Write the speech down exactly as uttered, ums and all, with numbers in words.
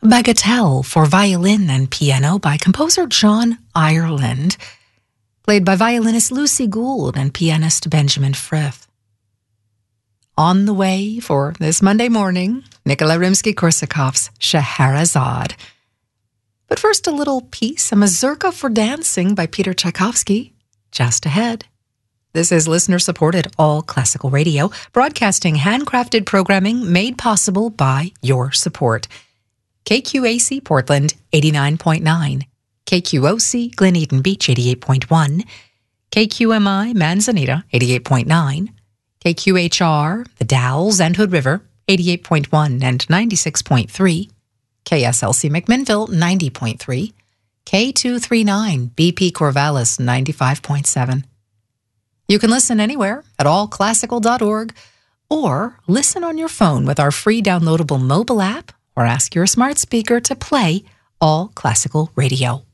Bagatelle for violin and piano by composer John Ireland, played by violinist Lucy Gould and pianist Benjamin Frith. On the way for this Monday morning, Nikolai Rimsky-Korsakov's Scheherazade. But first, a little piece, a mazurka for dancing by Peter Tchaikovsky, just ahead. This is listener-supported all classical radio, broadcasting handcrafted programming made possible by your support. K Q A C Portland, eighty-nine point nine. K Q O C Glen Eden Beach, eighty-eight point one. K Q M I Manzanita, eighty-eight point nine. K Q H R, The Dalles and Hood River, eighty-eight point one and ninety-six point three. K S L C McMinnville, ninety point three. K two thirty-nine, B P Corvallis, ninety-five point seven. You can listen anywhere at all classical dot org or listen on your phone with our free downloadable mobile app or ask your smart speaker to play All Classical Radio.